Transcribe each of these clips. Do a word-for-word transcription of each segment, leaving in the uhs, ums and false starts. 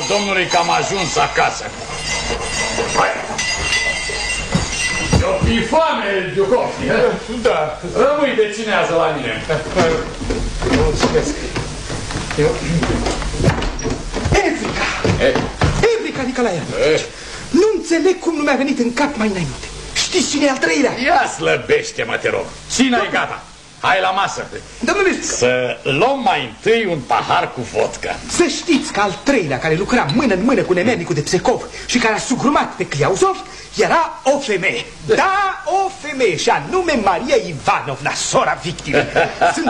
domnului că am ajuns acasă. Eu fi foame, Giucotti. Da. Rămâi de cinează la mine. Mulțumesc. Eu... Evrica! Evrica Nicolae! Nu înțeleg cum nu mi-a venit în cap mai înainte. Știți cine e al treilea? Ia slăbește-mă, te rog. Cine e gata? Hai la masă. Domnule, să luăm mai întâi un pahar cu vodka. Să știți că al treilea, care lucra mână în mână cu nemernicul de Psecov și care a sugrumat pe Cliauzov, era o femeie. Da, o femeie, și anume Maria Ivanovna, sora victimei. Sunt...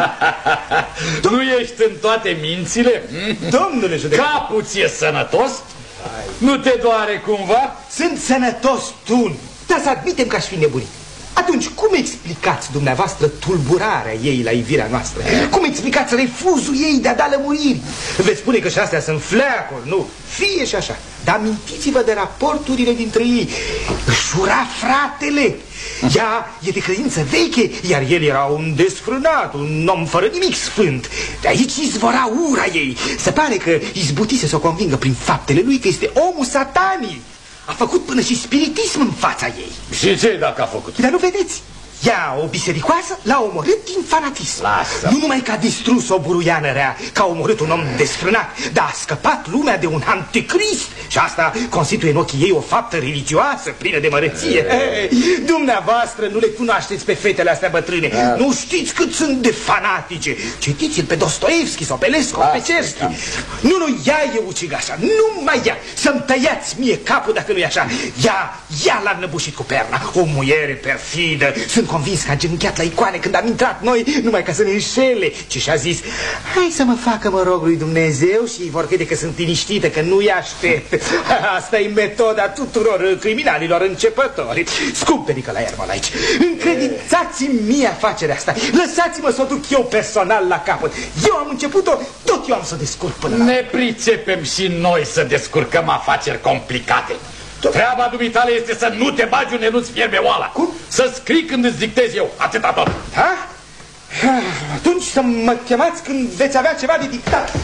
Nu ești în toate mințile? Domnule judecător, capul ți-e sănătos? Nu te doare cumva? Sunt sănătos, tu, dar să admitem că aș fi nebunit. Atunci, cum explicați dumneavoastră tulburarea ei la ivirea noastră? Cum explicați refuzul ei de a da lămuriri? Veți spune că și astea sunt fleacuri, nu? Fie și așa. Dar amintiți-vă de raporturile dintre ei. Își ura fratele. Ea e de credință veche, iar el era un desfrânat, un om fără nimic sfânt. De aici izvora ura ei. Se pare că izbutise să o convingă prin faptele lui că este omul satanii. A făcut până și spiritism în fața ei. Și ce dacă a făcut? Dar nu vedeți? Ea, o bisericoasă, l-a omorât din fanatism. Lasă. Nu numai că a distrus o buruiană rea, că a omorât un om desfrânat, dar a scăpat lumea de un anticrist. Și asta constituie în ochii ei o faptă religioasă, plină de măreție. Ei, dumneavoastră nu le cunoașteți pe fetele astea bătrâne. Da. Nu știți cât sunt de fanatice. Citiți-l pe Dostoevski sau pe Lescov, pe Cerski. Nu, nu, ea e ucigașa, numai ea. Să-mi tăiați mie capul dacă nu e așa. Ea, ea l-a înăbușit cu perna. O muiere perfidă. Sunt convins că a genunchiat la icoane când am intrat noi, numai ca să ne înșele. Ce și-a zis: hai să mă facă, mă rog, lui Dumnezeu și vor crede că sunt liniștită, că nu-i aștept. Asta e metoda tuturor criminalilor începători. Scumpe Nicolae Ermolaici, încredințați-mi mie afacerea asta. Lăsați-mă să o duc eu personal la capăt. Eu am început-o, tot eu am să o descurc până la... Ne pricepem și noi să descurcăm afaceri complicate. Treaba dumitale este să nu te bagi unde nu-ți fierbe oala. Cum? Să scrii când îți dictez eu, atâta tot. Ha? Atunci să mă chemați când veți avea ceva de dictat.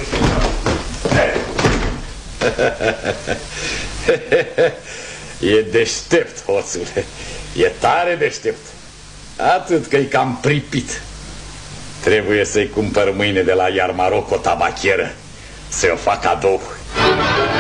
E deștept, hoțule. E tare deștept. Atât că e cam pripit. Trebuie să-i cumpăr mâine de la Iarmaroc o tabacheră, să-i o fac cadou.